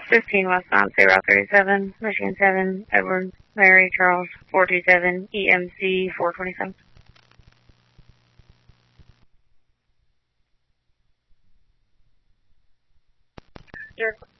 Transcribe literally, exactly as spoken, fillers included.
fifteen westbound, State Route thirty-seven, Michigan seven, Edward, Mary, Charles, four two seven, E M C four twenty-seven. Your